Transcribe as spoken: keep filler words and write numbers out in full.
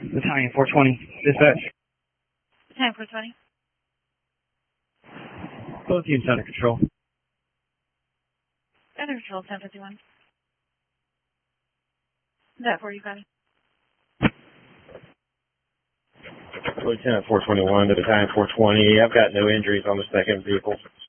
Battalion four twenty, dispatch. Battalion four twenty. Both units under control. Under control, ten fifty-one. That for you, Connie. Lieutenant four twenty-one to Battalion four twenty. I've got no injuries on the second vehicle.